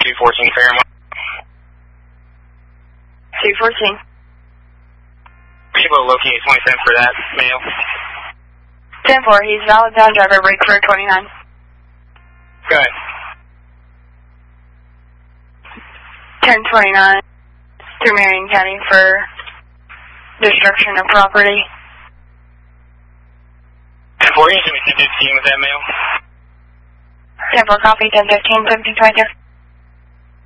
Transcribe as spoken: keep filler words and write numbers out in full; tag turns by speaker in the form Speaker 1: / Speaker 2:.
Speaker 1: two fourteen Fairmont.
Speaker 2: two fourteen.
Speaker 1: Are you able to locate twenty-seven for that male?
Speaker 2: ten four, he's valid down driver, brake for twenty-nine.
Speaker 1: Go ahead.
Speaker 2: ten twenty-nine through Marion County for destruction of property.
Speaker 1: ten four, you should be ten fifteen with that male.
Speaker 2: ten four, copy, ten fifteen, seventeen twenty-two.